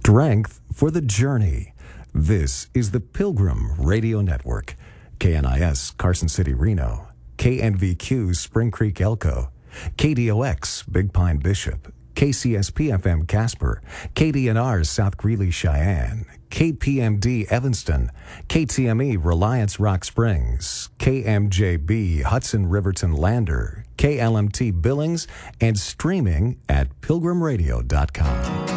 strength for the journey. This is the Pilgrim Radio Network. KNIS Carson City, Reno. KNVQ Spring Creek, Elko. KDOX Big Pine, Bishop. KCSP FM Casper. KDNR South Greeley, Cheyenne. KPMD Evanston. KTME Reliance Rock Springs. KMJB Hudson Riverton Lander. KLMT Billings, and streaming at pilgrimradio.com.